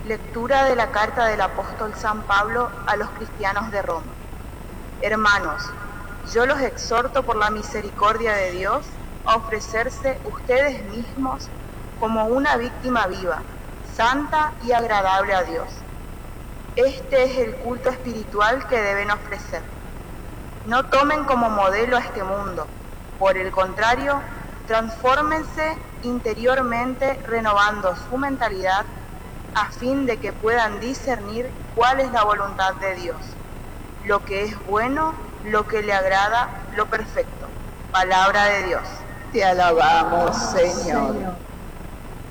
Lectura de la carta del apóstol San Pablo a los cristianos de Roma. Hermanos, yo los exhorto por la misericordia de Dios a ofrecerse ustedes mismos como una víctima viva, santa y agradable a Dios. Este es el culto espiritual que deben ofrecer. No tomen como modelo a este mundo, por el contrario, transfórmense interiormente renovando su mentalidad a fin de que puedan discernir cuál es la voluntad de Dios, lo que es bueno, lo que le agrada, lo perfecto. Palabra de Dios. Te alabamos, Señor.